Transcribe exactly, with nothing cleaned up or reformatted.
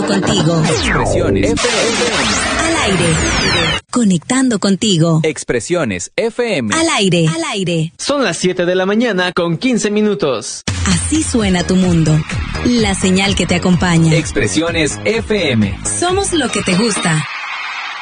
contigo. Expresiones F M. Al aire. Conectando contigo. Expresiones F M. Al aire. Al aire. Son las siete de la mañana con quince minutos. Así suena tu mundo. La señal que te acompaña. Expresiones F M. Somos lo que te gusta.